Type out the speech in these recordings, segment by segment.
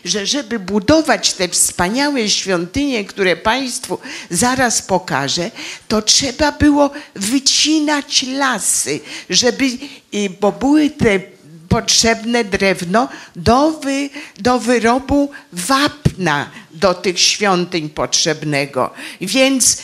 że żeby budować te wspaniałe świątynie, które Państwu zaraz pokażę, to trzeba było wycinać lasy, bo były te potrzebne drewno do wyrobu wapna do tych świątyń potrzebnego. Więc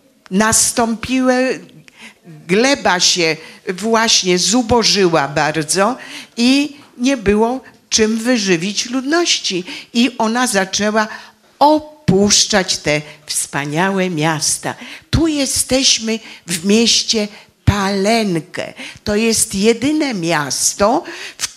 gleba się właśnie zubożyła bardzo i nie było czym wyżywić ludności. I ona zaczęła opuszczać te wspaniałe miasta. Tu jesteśmy w mieście Palenkę. To jest jedyne miasto, w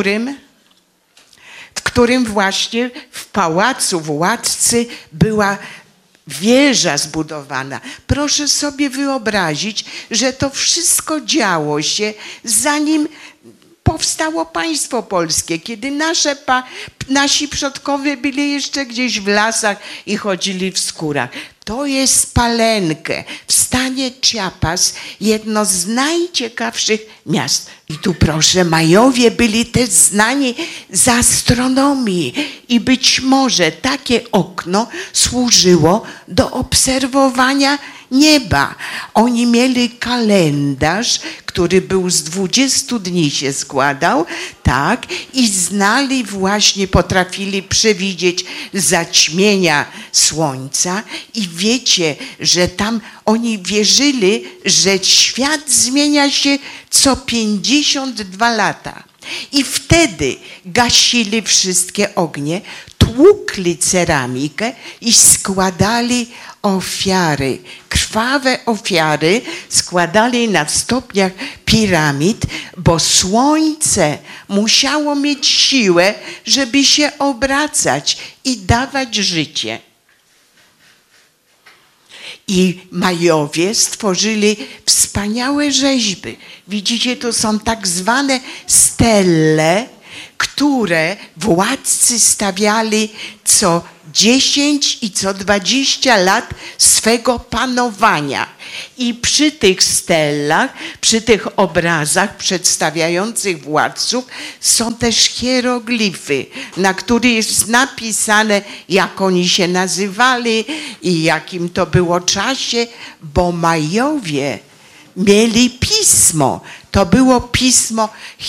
którym właśnie w pałacu władcy była wieża zbudowana. Proszę sobie wyobrazić, że to wszystko działo się, zanim powstało państwo polskie, kiedy nasi przodkowie byli jeszcze gdzieś w lasach i chodzili w skórach. To jest Palenkę, w stanie Chiapas, jedno z najciekawszych miast. I tu proszę, Majowie byli też znani z astronomii i być może takie okno służyło do obserwowania nieba. Oni mieli kalendarz, który był z 20 dni się składał, tak, i znali właśnie, potrafili przewidzieć zaćmienia słońca i wiecie, że tam oni wierzyli, że świat zmienia się co 52 lata. I wtedy gasili wszystkie ognie, tłukli ceramikę i składali ofiary, krwawe ofiary składali na stopniach piramid, bo słońce musiało mieć siłę, żeby się obracać i dawać życie. I Majowie stworzyli wspaniałe rzeźby. Widzicie, to są tak zwane stelle, które władcy stawiali co 10 i co 20 lat swego panowania. I przy tych stellach, przy tych obrazach przedstawiających władców są też hieroglify, na których jest napisane, jak oni się nazywali i jakim to było czasie, bo Majowie mieli pismo. To było pismo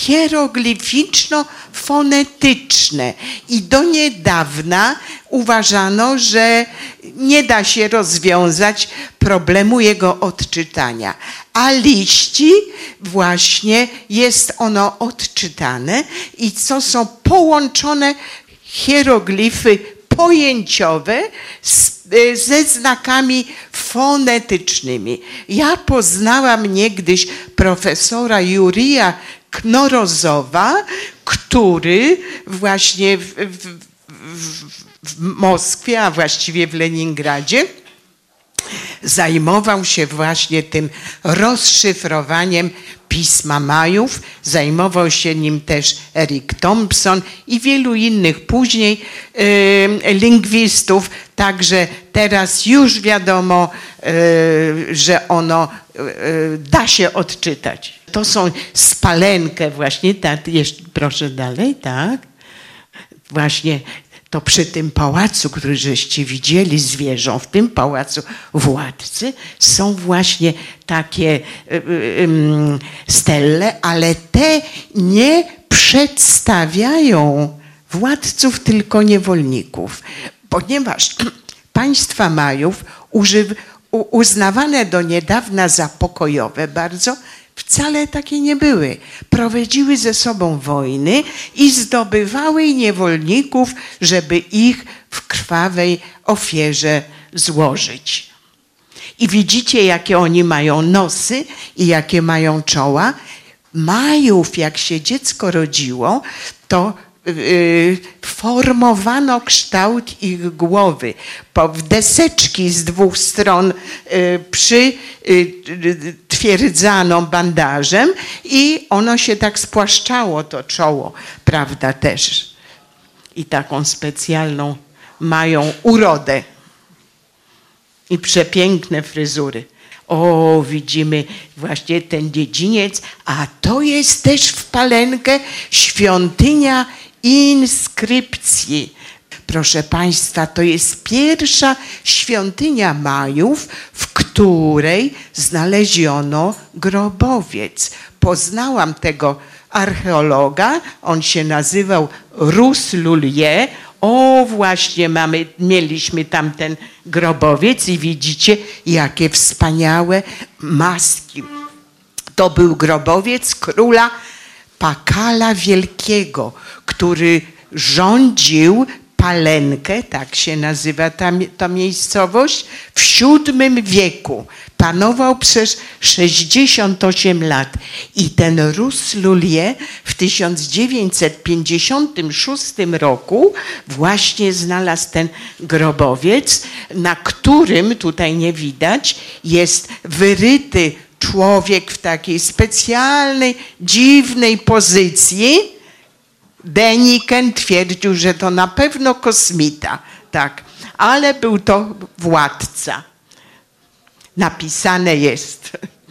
hieroglificzno-fonetyczne i do niedawna uważano, że nie da się rozwiązać problemu jego odczytania. A liści właśnie jest ono odczytane i co są połączone hieroglify pojęciowe ze znakami fonetycznymi. Ja poznałam niegdyś profesora Jurija Knorozowa, który właśnie w Moskwie, a właściwie w Leningradzie, zajmował się właśnie tym rozszyfrowaniem Pisma Majów. Zajmował się nim też Eric Thompson i wielu innych później lingwistów. Także teraz już wiadomo, że ono da się odczytać. To są z Palenkę właśnie, tak, jeszcze, proszę dalej, tak. Właśnie to przy tym pałacu, który żeście widzieli z wieżą, w tym pałacu władcy są właśnie takie stelle, ale te nie przedstawiają władców, tylko niewolników. Ponieważ państwa Majów uznawane do niedawna za pokojowe bardzo, wcale takie nie były. Prowadziły ze sobą wojny i zdobywały niewolników, żeby ich w krwawej ofierze złożyć. I widzicie, jakie oni mają nosy i jakie mają czoła. Majów, jak się dziecko rodziło, to formowano kształt ich głowy. W deseczki z dwóch stron przytwierdzano bandażem i ono się tak spłaszczało, to czoło, prawda, też. I taką specjalną mają urodę i przepiękne fryzury. O, widzimy właśnie ten dziedziniec, a to jest też w Palenkę świątynia inskrypcji. Proszę Państwa, to jest pierwsza świątynia Majów, w której znaleziono grobowiec. Poznałam tego archeologa, on się nazywał Rousselier. O, właśnie mieliśmy tam ten grobowiec i widzicie, jakie wspaniałe maski. To był grobowiec króla Pakala Wielkiego, który rządził Palenkę, tak się nazywa ta miejscowość, w VII wieku. Panował przez 68 lat. I ten Rousselier w 1956 roku właśnie znalazł ten grobowiec, na którym, tutaj nie widać, jest wyryty człowiek w takiej specjalnej, dziwnej pozycji. Deniken twierdził, że to na pewno kosmita, tak, ale był to władca. Napisane jest.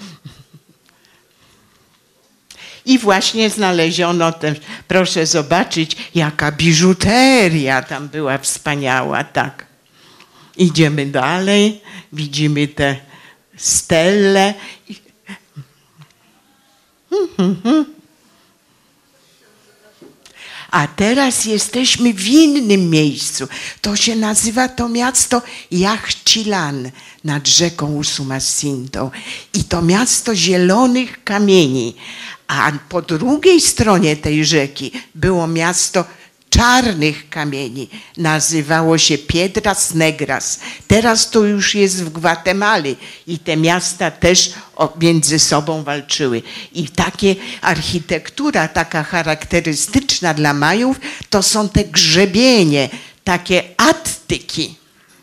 I właśnie znaleziono też, proszę zobaczyć, jaka biżuteria tam była wspaniała, tak. Idziemy dalej, widzimy te stelle. A teraz jesteśmy w innym miejscu. To się nazywa to miasto Yaxchilan nad rzeką Usumacinto. I to miasto zielonych kamieni. A po drugiej stronie tej rzeki było miasto czarnych kamieni. Nazywało się Piedras Negras. Teraz to już jest w Gwatemali i te miasta też między sobą walczyły. I takie architektura, taka charakterystyczna dla Majów, to są te grzebienie, takie attyki.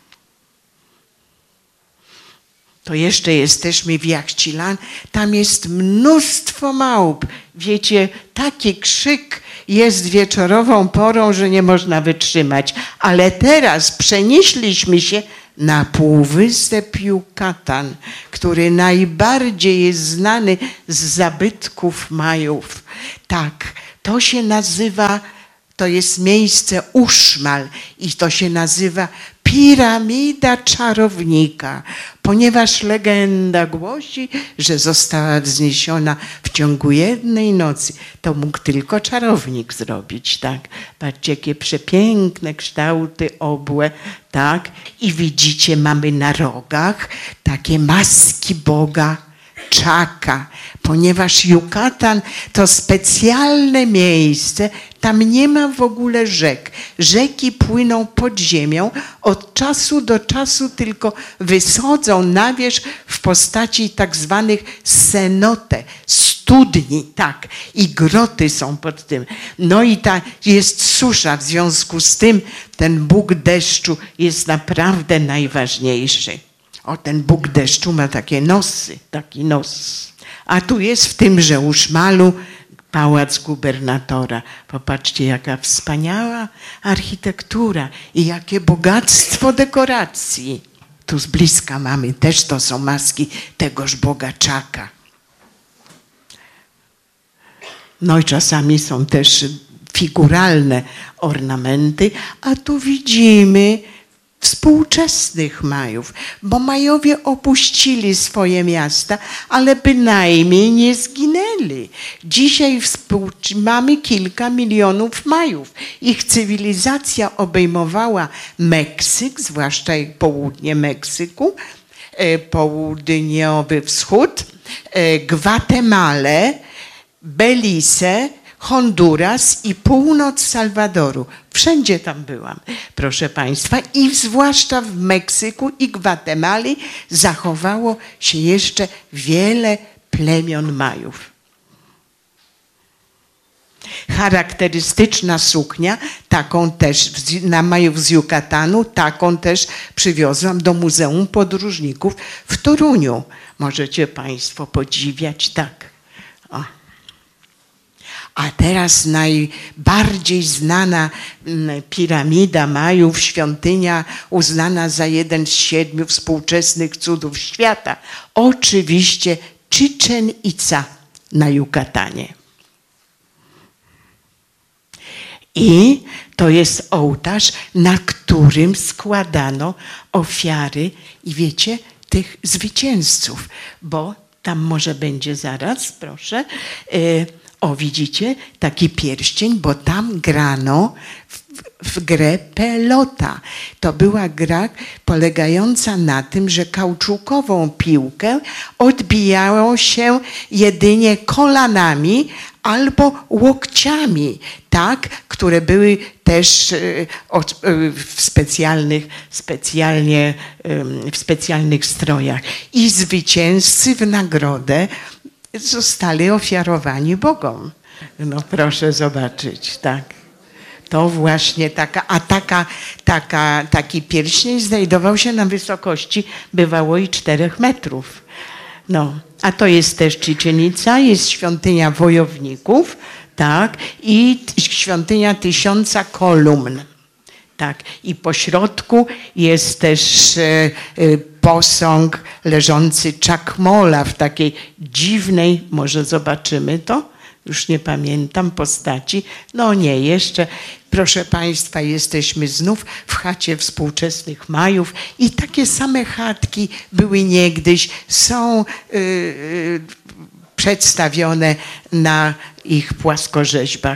To jeszcze jesteśmy w Yaxchilan. Tam jest mnóstwo małp. Wiecie, taki krzyk jest wieczorową porą, że nie można wytrzymać. Ale teraz przenieśliśmy się na półwysep Yucatan, który najbardziej jest znany z zabytków Majów. Tak, to się nazywa, to jest miejsce Uxmal i to się nazywa Piramida Czarownika, ponieważ legenda głosi, że została wzniesiona w ciągu jednej nocy. To mógł tylko czarownik zrobić, tak? Patrzcie, jakie przepiękne kształty obłe, tak? I widzicie, mamy na rogach takie maski Boga Chaka, ponieważ Yucatan to specjalne miejsce, tam nie ma w ogóle rzek. Rzeki płyną pod ziemią, od czasu do czasu tylko wysodzą na wierzch w postaci tak zwanych cenote, studni, tak, i groty są pod tym. No i ta jest susza, w związku z tym ten Bóg deszczu jest naprawdę najważniejszy. O, ten Bóg deszczu ma takie nosy, taki nos. A tu jest w tymże Uxmalu pałac gubernatora. Popatrzcie, jaka wspaniała architektura i jakie bogactwo dekoracji. Tu z bliska mamy, też to są maski tegoż Boga Chaka. No i czasami są też figuralne ornamenty, a tu widzimy współczesnych Majów, bo Majowie opuścili swoje miasta, ale bynajmniej nie zginęli. Dzisiaj mamy kilka milionów Majów. Ich cywilizacja obejmowała Meksyk, zwłaszcza południe Meksyku, południowy wschód, Gwatemalę, Belize, Honduras i północ Salwadoru. Wszędzie tam byłam, proszę Państwa, i zwłaszcza w Meksyku i Gwatemali zachowało się jeszcze wiele plemion Majów. Charakterystyczna suknia, taką też na Majów z Yucatanu, taką też przywiozłam do Muzeum Podróżników w Toruniu. Możecie Państwo podziwiać, tak. O. A teraz najbardziej znana piramida Majów, świątynia uznana za jeden z 7 współczesnych cudów świata. Oczywiście Chichen Itza na Yucatanie. I to jest ołtarz, na którym składano ofiary i wiecie, tych zwycięzców, bo tam może będzie zaraz, proszę. O, widzicie, taki pierścień, bo tam grano w grę pelota. To była gra polegająca na tym, że kauczukową piłkę odbijało się jedynie kolanami albo łokciami, tak, które były też w specjalnych strojach. I zwycięzcy w nagrodę zostali ofiarowani Bogom. No proszę zobaczyć, tak. To właśnie taki pierścień znajdował się na wysokości, bywało i 4 metrów. No, a to jest też Czyczenica, jest świątynia wojowników, tak, i świątynia 1000 kolumn. Tak, i po środku jest też posąg leżący Czakmola w takiej dziwnej, może zobaczymy to, już nie pamiętam postaci, no nie, jeszcze, proszę Państwa, jesteśmy znów w chacie współczesnych Majów i takie same chatki były niegdyś, są przedstawione na ich płaskorzeźbach.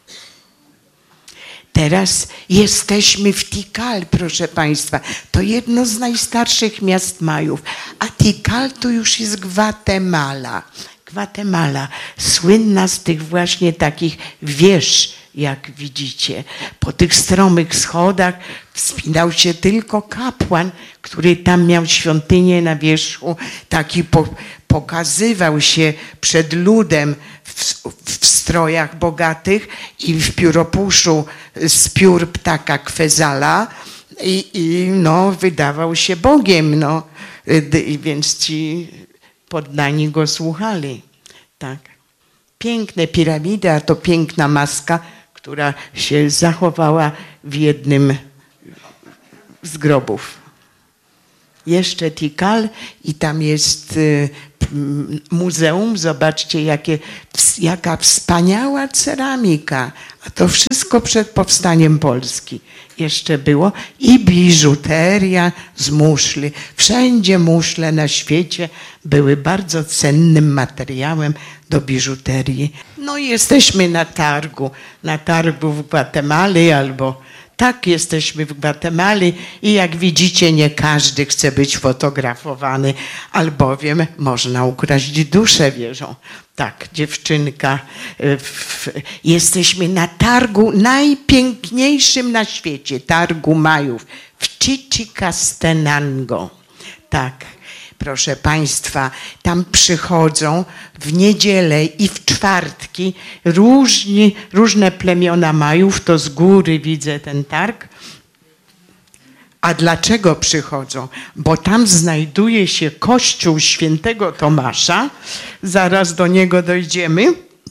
Teraz jesteśmy w Tikal, proszę Państwa. To jedno z najstarszych miast Majów. A Tikal to już jest Gwatemala. Gwatemala, słynna z tych właśnie takich wież, jak widzicie. Po tych stromych schodach wspinał się tylko kapłan, który tam miał świątynię na wierzchu. Taki pokazywał się przed ludem w strojach bogatych i w pióropuszu z piór ptaka kwezala i no, wydawał się Bogiem, no, więc ci poddani go słuchali. Tak. Piękne piramidy, a to piękna maska, która się zachowała w jednym z grobów. Jeszcze Tikal i tam jest muzeum, zobaczcie jaka wspaniała ceramika, a to wszystko przed powstaniem Polski jeszcze było i biżuteria z muszli. Wszędzie muszle na świecie były bardzo cennym materiałem do biżuterii. No i jesteśmy na targu w Gwatemali albo tak, jesteśmy w Gwatemali i jak widzicie, nie każdy chce być fotografowany, albowiem można ukraść duszę, wierzą. Tak, dziewczynka. Jesteśmy na targu najpiękniejszym na świecie, targu Majów w Chichicastenango. Tak. Proszę Państwa, tam przychodzą w niedzielę i w czwartki różne plemiona Majów, to z góry widzę ten targ. A dlaczego przychodzą? Bo tam znajduje się kościół świętego Tomasza, zaraz do niego dojdziemy,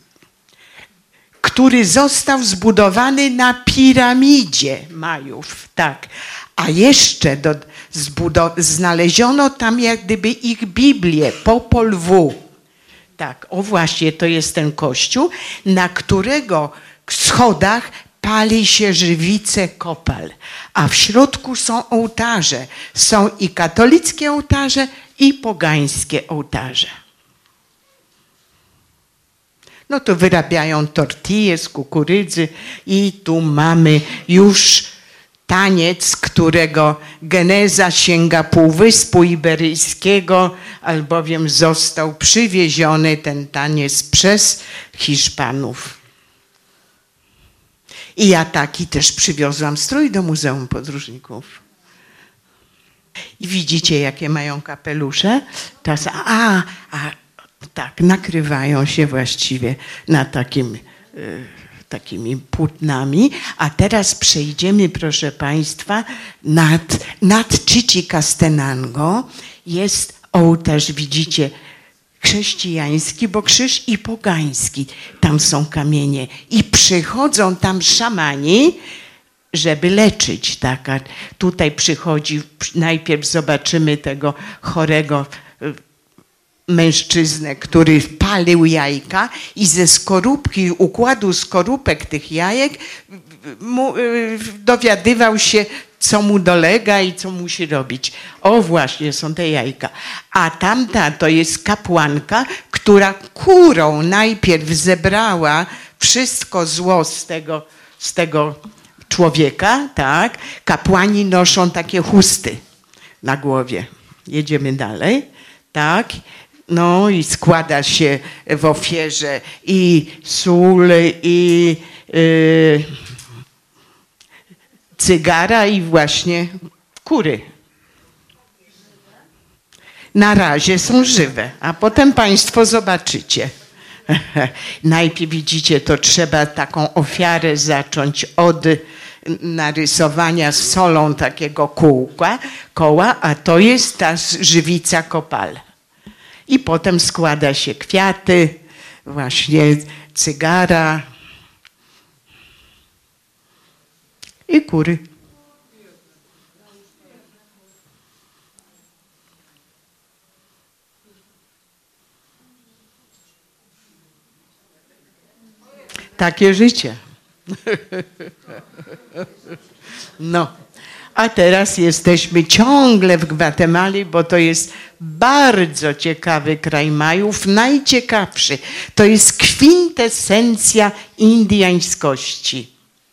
który został zbudowany na piramidzie Majów, tak. A jeszcze znaleziono tam jak gdyby ich Biblię, Popol Vuh. Tak, o właśnie, to jest ten kościół, na którego schodach pali się żywice kopal, a w środku są ołtarze. Są i katolickie ołtarze, i pogańskie ołtarze. No to wyrabiają tortille z kukurydzy i tu mamy już taniec, którego geneza sięga Półwyspu Iberyjskiego, albowiem został przywieziony ten taniec przez Hiszpanów. I ja taki też przywiozłam strój do Muzeum Podróżników. I widzicie, jakie mają kapelusze? Teraz, tak, nakrywają się właściwie na takimi płótnami. A teraz przejdziemy, proszę Państwa, nad Chichicastenango jest ołtarz, widzicie, chrześcijański, bo krzyż i pogański. Tam są kamienie i przychodzą tam szamani, żeby leczyć. Tak? A tutaj przychodzi, najpierw zobaczymy tego chorego mężczyznę, który palił jajka i ze skorupki, układu skorupek tych jajek dowiadywał się, co mu dolega i co musi robić. O właśnie, są te jajka. A tamta to jest kapłanka, która kurą najpierw zebrała wszystko zło z tego człowieka, tak? Kapłani noszą takie chusty na głowie. Jedziemy dalej, tak? No i składa się w ofierze i sól, i cygara, i właśnie kury. Na razie są żywe, a potem państwo zobaczycie. Najpierw widzicie, to trzeba taką ofiarę zacząć od narysowania solą takiego koła, a to jest ta żywica kopal. I potem składa się kwiaty, właśnie cygara i kury. Takie życie. No, a teraz jesteśmy ciągle w Gwatemali, bo to jest bardzo ciekawy kraj Majów, najciekawszy. To jest kwintesencja indyjskości.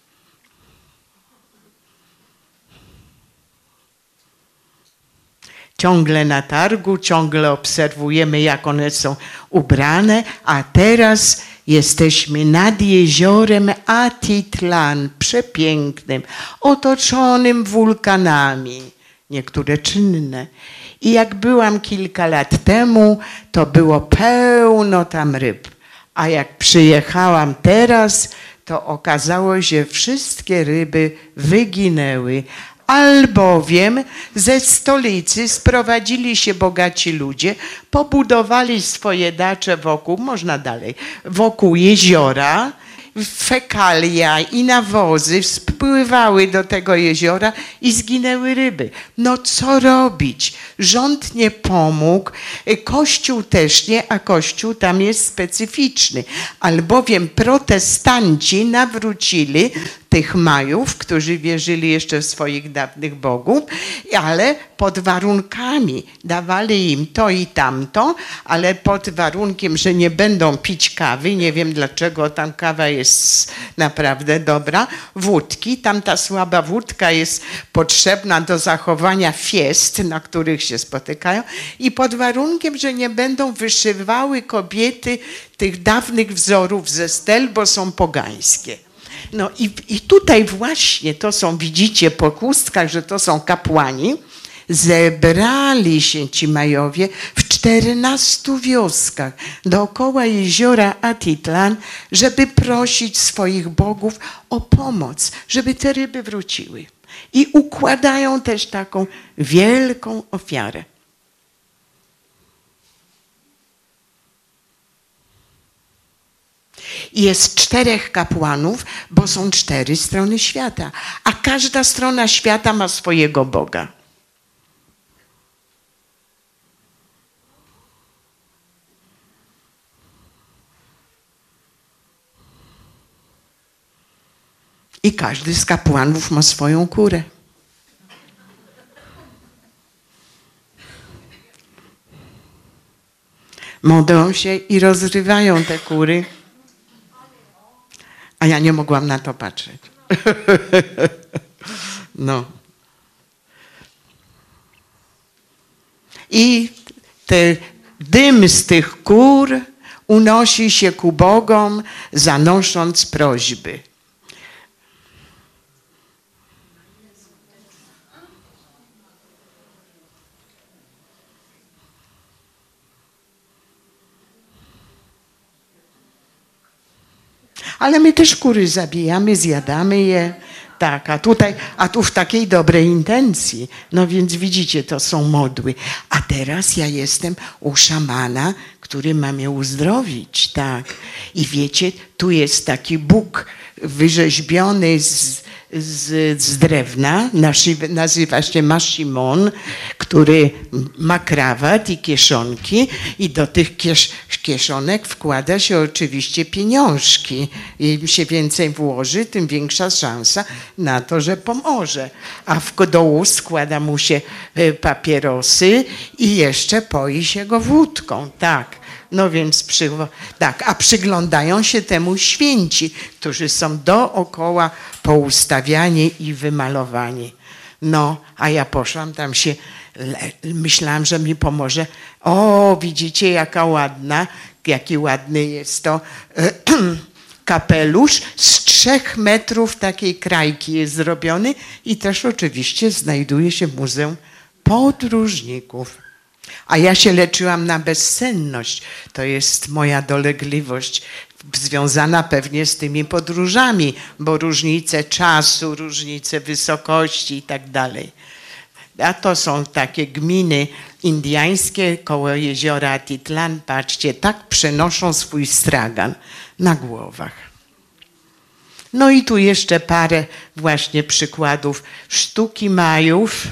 Ciągle na targu, ciągle obserwujemy, jak one są ubrane, a teraz jesteśmy nad jeziorem Atitlan, przepięknym, otoczonym wulkanami, niektóre czynne. I jak byłam kilka lat temu, to było pełno tam ryb. A jak przyjechałam teraz, to okazało się, że wszystkie ryby wyginęły, albowiem ze stolicy sprowadzili się bogaci ludzie, pobudowali swoje dacze wokół, można dalej, wokół jeziora, fekalia i nawozy spływały do tego jeziora i zginęły ryby. No co robić? Rząd nie pomógł, Kościół też nie, a Kościół tam jest specyficzny, albowiem protestanci nawrócili tych Majów, którzy wierzyli jeszcze w swoich dawnych bogów, ale pod warunkami. Dawali im to i tamto, ale pod warunkiem, że nie będą pić kawy. Nie wiem dlaczego, tam kawa jest naprawdę dobra. Wódki, tam ta słaba wódka jest potrzebna do zachowania fiest, na których się spotykają. I pod warunkiem, że nie będą wyszywały kobiety tych dawnych wzorów ze stel, bo są pogańskie. No i tutaj właśnie to są, widzicie po chustkach, że to są kapłani. Zebrali się ci Majowie w 14 wioskach dookoła jeziora Atitlan, żeby prosić swoich bogów o pomoc, żeby te ryby wróciły. I układają też taką wielką ofiarę. Jest 4 kapłanów, bo są 4 strony świata, a każda strona świata ma swojego Boga. I każdy z kapłanów ma swoją kurę. Modlą się i rozrywają te kury. A ja nie mogłam na to patrzeć. No. I ten dym z tych kur unosi się ku bogom, zanosząc prośby. Ale my też kury zabijamy, zjadamy je. Tak, a tu w takiej dobrej intencji. No więc widzicie, to są modły. A teraz ja jestem u szamana, który ma mnie uzdrowić, tak. I wiecie, tu jest taki Bóg wyrzeźbiony z drewna, nazywa się mashimon, który ma krawat i kieszonki i do tych kieszonek wkłada się oczywiście pieniążki. Im się więcej włoży, tym większa szansa na to, że pomoże. A do ust składa mu się papierosy i jeszcze poi się go wódką, tak. No więc a przyglądają się temu święci, którzy są dookoła poustawiani i wymalowani. No, a ja poszłam tam myślałam, że mi pomoże. O, widzicie, jaki ładny jest to kapelusz. Z 3 metrów takiej krajki jest zrobiony i też oczywiście znajduje się w Muzeum Podróżników. A ja się leczyłam na bezsenność. To jest moja dolegliwość związana pewnie z tymi podróżami, bo różnice czasu, różnice wysokości i tak dalej. A to są takie gminy indyjskie koło jeziora Atitlan. Patrzcie, tak przenoszą swój stragan na głowach. No i tu jeszcze parę właśnie przykładów sztuki Majów.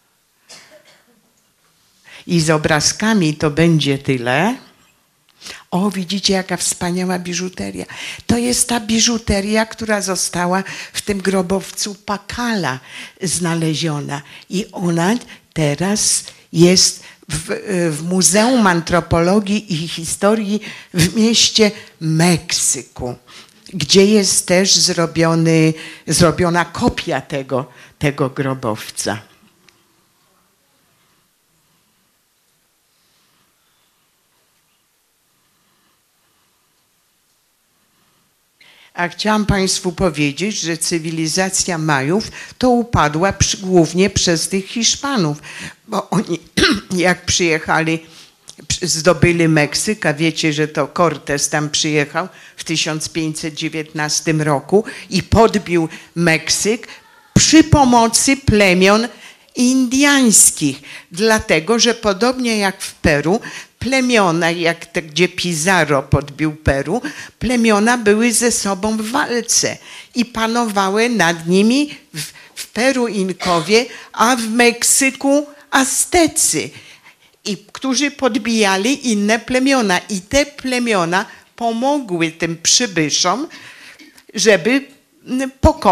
I z obrazkami to będzie tyle. O, widzicie, jaka wspaniała biżuteria. To jest ta biżuteria, która została w tym grobowcu Pakala znaleziona. I ona teraz jest w Muzeum Antropologii i Historii w mieście Meksyku, gdzie jest też zrobiona kopia tego grobowca. A chciałam Państwu powiedzieć, że cywilizacja Majów to upadła głównie przez tych Hiszpanów, bo oni jak przyjechali, zdobyli Meksyk, a wiecie, że to Cortés tam przyjechał w 1519 roku i podbił Meksyk przy pomocy plemion indyjskich, dlatego że podobnie jak w Peru, plemiona, gdzie Pizarro podbił Peru, plemiona były ze sobą w walce i panowały nad nimi w Peru Inkowie, a w Meksyku Aztecy, którzy podbijali inne plemiona. I te plemiona pomogły tym przybyszom, żeby pokonać